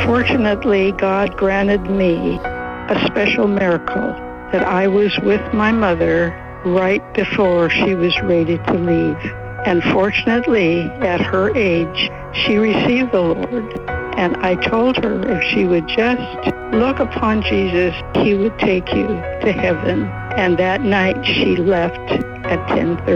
Fortunately, God granted me a special miracle that I was with my mother right before she was ready to leave. And fortunately, at her age, she received the Lord. And I told her if she would just look upon Jesus, he would take you to heaven. And that night she left at 10:30.